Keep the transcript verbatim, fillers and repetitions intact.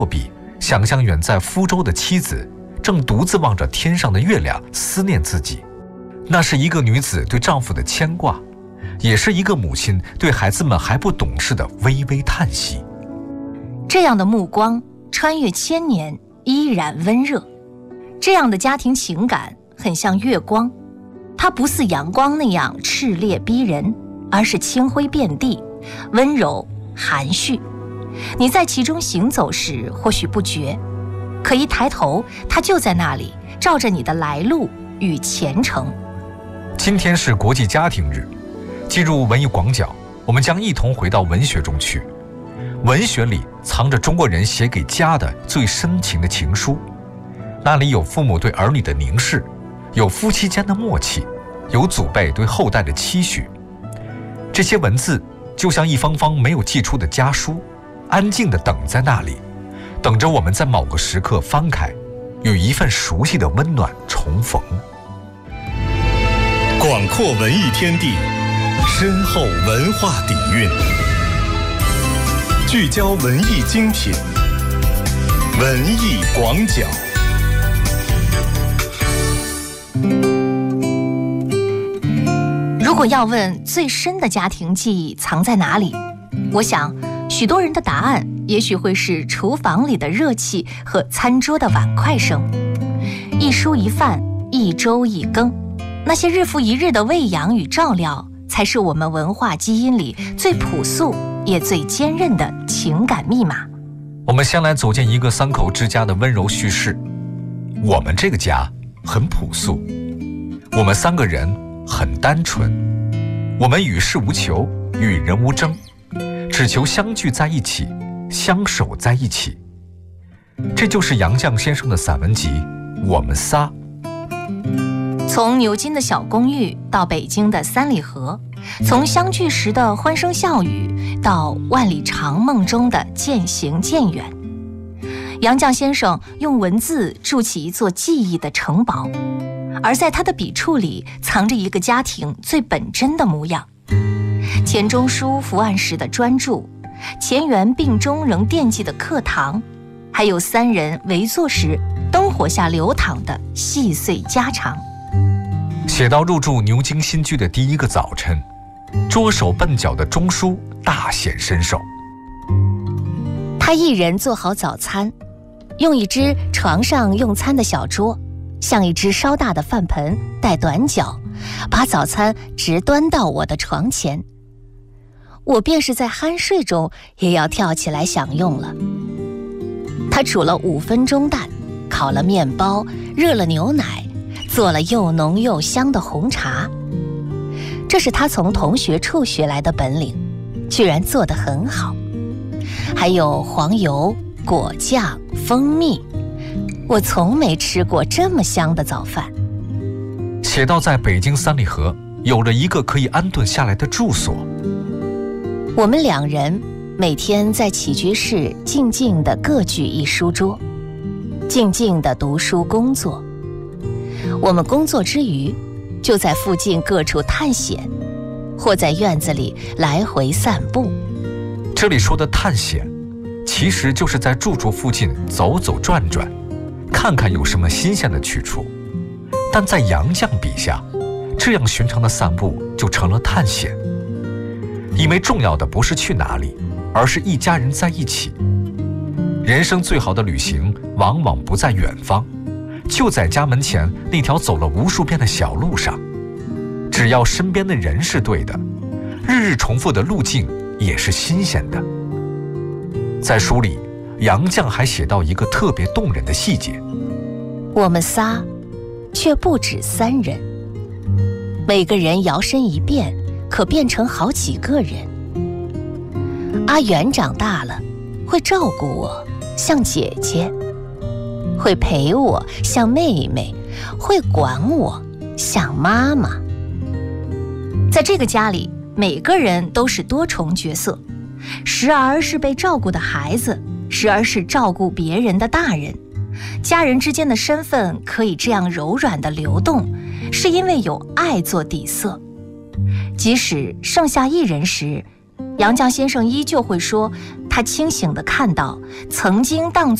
落笔，想象远在福州的妻子正独自望着天上的月亮思念自己。那是一个女子对丈夫的牵挂，也是一个母亲对孩子们还不懂事的微微叹息。 这样的目光穿越千年依然温热，这样的家庭情感很像月光，它不似阳光那样炽烈逼人，而是清辉遍地，温柔含蓄。你在其中行走时或许不觉，可一抬头它就在那里，照着你的来路与前程。 今天是国际家庭日，进入文艺广角，我们将一同回到文学中去。文学里藏着中国人写给家的最深情的情书，那里有父母对儿女的凝视，有夫妻间的默契，有祖辈对后代的期许。这些文字就像一封封没有寄出的家书，安静地等在那里，等着我们在某个时刻翻开，与一份熟悉的温暖重逢。 广阔文艺天地，深厚文化底蕴，聚焦文艺精品，文艺广角。 如果要问最深的家庭记忆藏在哪里，我想许多人的答案也许会是厨房里的热气和餐桌的碗筷声。一蔬一饭，一粥一羹，那些日复一日的喂养与照料，才是我们文化基因里最朴素也最坚韧的情感密码。 我们先来走进一个三口之家的温柔叙事。我们这个家很朴素，我们三个人很单纯，我们与世无求，与人无争，只求相聚在一起，相守在一起。这就是杨绛先生的散文集《我们仨》。 从牛津的小公寓到北京的三里河，从相聚时的欢声笑语到万里长梦中的渐行渐远，杨绛先生用文字筑起一座记忆的城堡，而在他的笔触里藏着一个家庭最本真的模样。钱钟书伏案时的专注，钱媛病中仍惦记的课堂，还有三人围坐时灯火下流淌的细碎家常。 写到入住牛津新居的第一个早晨，拙手笨脚的钟书大显身手。 他一人做好早餐，用一只床上用餐的小桌，像一只稍大的饭盆，带短脚，把早餐直端到我的床前。我便是在酣睡中也要跳起来享用了。他煮了五分钟蛋，烤了面包，热了牛奶，做了又浓又香的红茶。这是他从同学处学来的本领，居然做得很好。还有黄油、果酱、蜂蜜，我从没吃过这么香的早饭。 写到在北京三里河有了一个可以安顿下来的住所。 我们两人每天在起居室静静地各举一书桌，静静地读书工作。我们工作之余，就在附近各处探险，或在院子里来回散步。 这里说的探险，其实就是在住处附近走走转转，看看有什么新鲜的去处。但在杨绛笔下，这样寻常的散步就成了探险。因为重要的不是去哪里，而是一家人在一起。人生最好的旅行往往不在远方，就在家门前那条走了无数遍的小路上。只要身边的人是对的，日日重复的路径也是新鲜的。在书里，杨绛还写到一个特别动人的细节： 我们仨却不止三人，每个人摇身一变，可变成好几个人。阿元长大了，会照顾我，像姐姐；会陪我，像妹妹；会管我，像妈妈。在这个家里，每个人都是多重角色，时而是被照顾的孩子，时而是照顾别人的大人。家人之间的身份可以这样柔软地流动，是因为有爱做底色。即使剩下一人时，杨绛先生依旧会说， 他清醒地看到曾经当